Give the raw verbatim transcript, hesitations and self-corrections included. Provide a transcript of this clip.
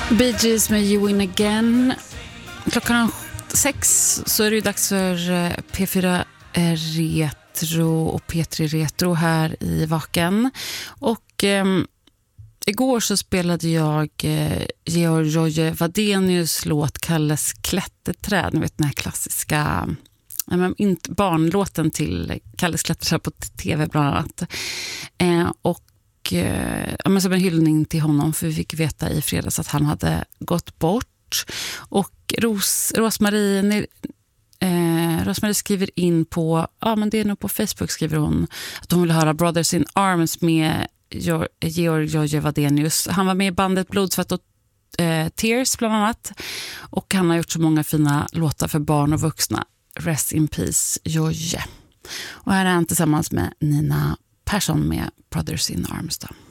Bee Gees med You Win Again. Klockan sex så är det ju dags för P fyra Retro och P tre Retro här i Vaken. Och eh, igår så spelade jag eh, Georg Wadenius låt Kalles klätterträd. Ni vet den här klassiska eh, inte barnlåten till Kalles klätterträd på tv bland annat. Eh, och Ja, men som en hyllning till honom, för vi fick veta i fredags att han hade gått bort. Och Ros, Rosmarie, eh, Rosmarie skriver in på, ja men det är nog på Facebook skriver hon att hon vill höra Brothers in Arms med Georg Wadenius. Han var med i bandet Blodsvett och eh, Tears bland annat. Och han har gjort så många fina låtar för barn och vuxna. Rest in peace, George. Och här är han tillsammans med Nina Persson med Brothers in Arms då.